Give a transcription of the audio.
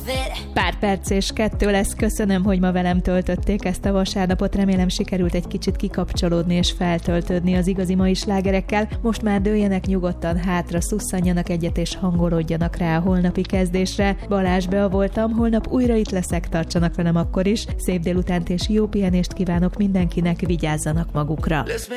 Pár perc és 2 lesz. Köszönöm, hogy ma velem töltötték ezt a vasárnapot. Remélem sikerült egy kicsit kikapcsolódni és feltöltődni az igazi mai slágerekkel. Most már dőljenek nyugodtan hátra, szusszanjanak egyet és hangolódjanak rá a holnapi kezdésre. Balázs Bea voltam, holnap újra itt leszek, tartsanak velem akkor is. Szép délutánt és jó pihenést kívánok mindenkinek, vigyázzanak magukra.